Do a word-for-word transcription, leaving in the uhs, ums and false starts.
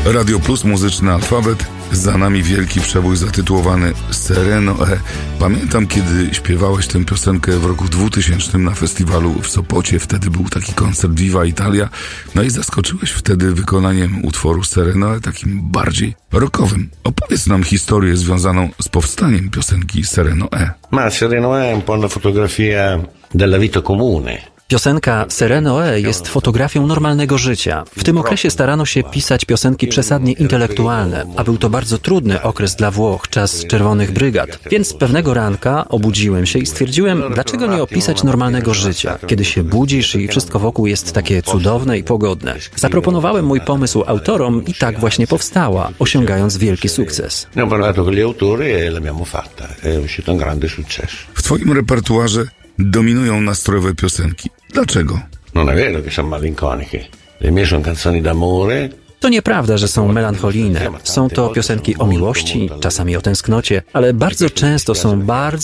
Radio Plus, muzyczny alfabet. Za nami wielki przebój zatytułowany Sereno E. Pamiętam, kiedy śpiewałeś tę piosenkę w roku dwutysięcznym na festiwalu w Sopocie. Wtedy był taki koncert Viva Italia. No i zaskoczyłeś wtedy wykonaniem utworu Sereno E, takim bardziej rockowym. Opowiedz nam historię związaną z powstaniem piosenki Sereno E. Ma Sereno E è un po' una fotografia della vita comune. Piosenka Sereno E jest fotografią normalnego życia. W tym okresie starano się pisać piosenki przesadnie intelektualne, a był to bardzo trudny okres dla Włoch, czas czerwonych brygad. Więc pewnego ranka obudziłem się i stwierdziłem, dlaczego nie opisać normalnego życia, kiedy się budzisz i wszystko wokół jest takie cudowne i pogodne. Zaproponowałem mój pomysł autorom i tak właśnie powstała, osiągając wielki sukces. Ne ho parlato con gli autori e l'abbiamo fatta. È uscito un grande successo. W twoim repertuarze dominują nastrojowe piosenki. Dlaczego? Non è vero che sono malinconiche. Le mie sono canzoni d'amore. To nieprawda, że są melancholijne. Są to piosenki o miłości, czasami o tęsknocie, ale bardzo często są bardzo